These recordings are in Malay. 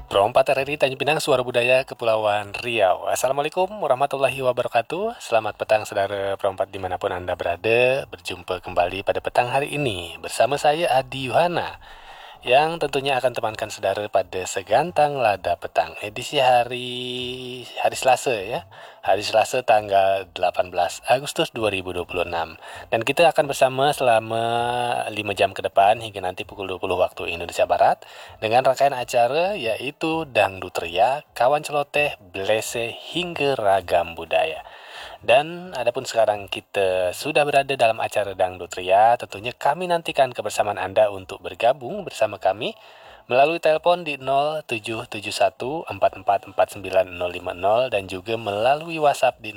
Perompat RRI Tanjung Pinang, Suara Budaya Kepulauan Riau. Assalamualaikum warahmatullahi wabarakatuh. Selamat petang saudara perompat dimanapun Anda berada. Berjumpa kembali pada petang hari ini bersama saya Adi Yuhana, yang tentunya akan temankan saudara pada Segantang Lada Petang edisi hari Selasa ya. Hari Selasa tanggal 18 Agustus 2026. Dan kita akan bersama selama 5 jam ke depan hingga nanti pukul 20 waktu Indonesia Barat dengan rangkaian acara yaitu Dangdut Ria, Kawan Celoteh, Blese hingga Ragam Budaya. Dan adapun sekarang kita sudah berada dalam acara Dangdut Ria, tentunya kami nantikan kebersamaan Anda untuk bergabung bersama kami melalui telepon di 0771444950 dan juga melalui WhatsApp di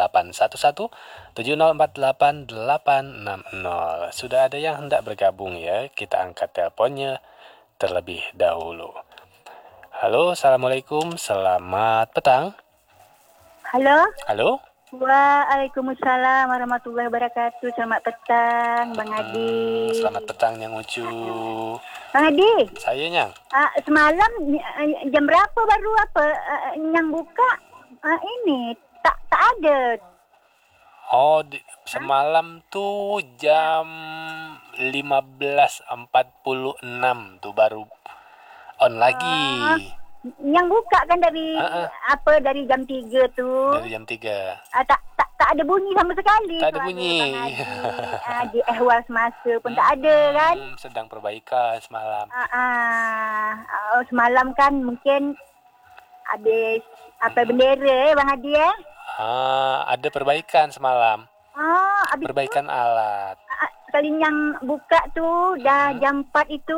0811704880. Sudah ada yang hendak bergabung ya, kita angkat teleponnya terlebih dahulu. Halo, Assalamualaikum, selamat petang. Halo. Halo. Waalaikumsalam warahmatullahi wabarakatuh. Selamat petang, Bang Adi. Selamat petang, Nyang Ucu. Bang Adi. Saya, Nyang. Semalam jam berapa baru Nyang buka? Ini tak ada. Oh, semalam tuh jam 15.46 tuh baru on lagi. Yang buka kan dari dari jam 3 tuh. Dari jam 3. Tak ada bunyi sama sekali. Tak ada bunyi. Di ehwal semasa pun tak ada kan. Sedang perbaikan semalam. Semalam kan mungkin habis bendera Bang Adi ya. Ada perbaikan semalam. Habis perbaikan alat. Kali yang buka tuh dah jam 4 itu.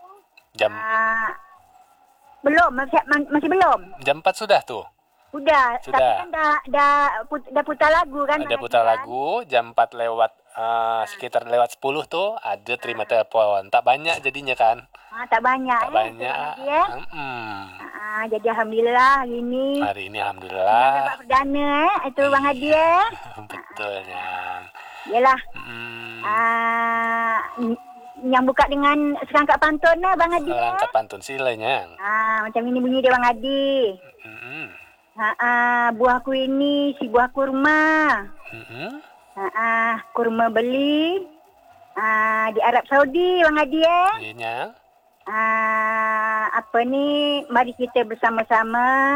Belum, masih belum. Jam 4 sudah tuh? Sudah. Tapi kan dah putar lagu kan? Ada putar lagu, jam 4 lewat, sekitar lewat 10 tuh, ada terima telepon. Tak banyak jadinya kan? Tak banyak. Tak banyak. Ya? Jadi Alhamdulillah hari ini. Hari ini Alhamdulillah. Dapat perdana itu Bang Adi ya. Betulnya. Yalah. Yang buka dengan serangkap pantun lah Bang Adi. Serangkap pantun silanya. Macam ini bunyi dia Bang Adi. Buahku ini si buah kurma. Kurma beli di Arab Saudi Bang Adi ya. Iya. Mari kita bersama-sama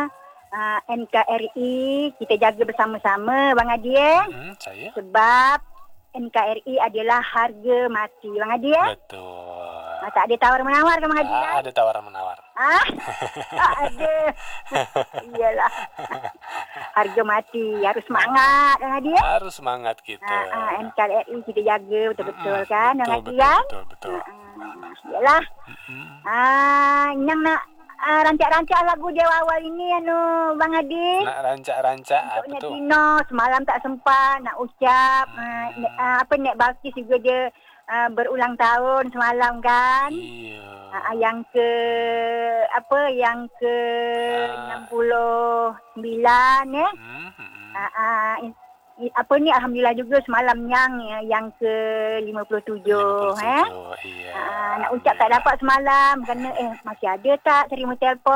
NKRI kita jaga bersama-sama Bang Adi ya. Saya. Sebab NKRI adalah harga mati Bang Adi ya. Betul. Tak ada tawar-menawar kan Bang Adi? Ada tawar-menawar. Tak ada. Iyalah. Harga mati. Harus semangat Bang Adi ya. Harus semangat kita. NKRI kita jaga betul-betul kan Bang Adi kan? Betul. Iyalah. Yang nak rancak-rancak lagu dia awal ini Bang Adi. Nak rancak-rancak apa tu? Tino semalam tak sempat nak ucap. Nek Balkis juga dia berulang tahun semalam kan. Iya. Yang ke 69 ya. Alhamdulillah juga semalam yang ke 57 Iya. nak ucap tak dapat semalam kerana masih ada tak terima telefon.